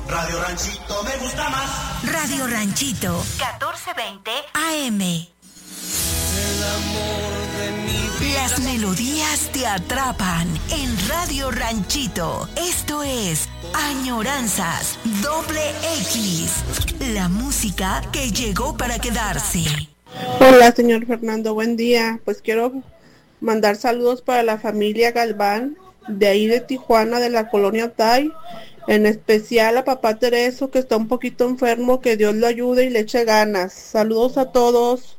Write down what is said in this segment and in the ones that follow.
Radio Ranchito me gusta más. Radio Ranchito 1420 AM. El amor de mi vida. Las melodías te atrapan en Radio Ranchito. Esto es Añoranzas X. La música que llegó para quedarse. Hola, señor Fernando, buen día. Pues quiero mandar saludos para la familia Galván, de ahí de Tijuana, de la colonia Otay. En especial a papá Tereso, que está un poquito enfermo, que Dios lo ayude y le eche ganas. Saludos a todos.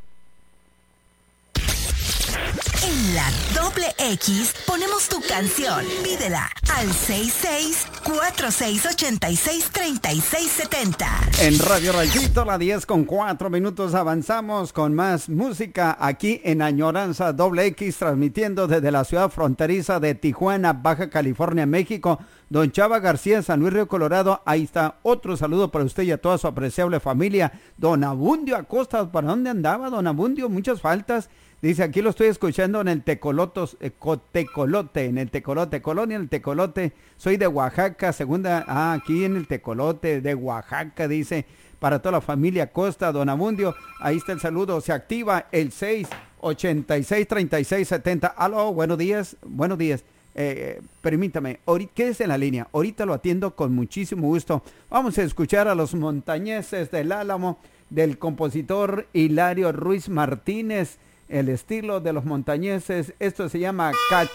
En la X ponemos tu canción. Pídela al 66-4686-3670. En Radio Ranchito, la 10:04 avanzamos con más música aquí en Añoranza X, transmitiendo desde la ciudad fronteriza de Tijuana, Baja California, México. Don Chava García, San Luis Río Colorado, ahí está otro saludo para usted y a toda su apreciable familia. Don Abundio Acosta, ¿para dónde andaba, don Abundio? Muchas faltas. Dice, aquí lo estoy escuchando en el Tecolote, en el Tecolote, Colonia El Tecolote. Soy de Oaxaca, aquí en el Tecolote de Oaxaca, dice, para toda la familia Acosta, don Abundio. Ahí está el saludo, se activa el 686-3670. Aló, buenos días. Permítame, quédese en la línea, ahorita lo atiendo con muchísimo gusto. Vamos a escuchar a los montañeses del Álamo, del compositor Hilario Ruiz Martínez, el estilo de los montañeses. Esto se llama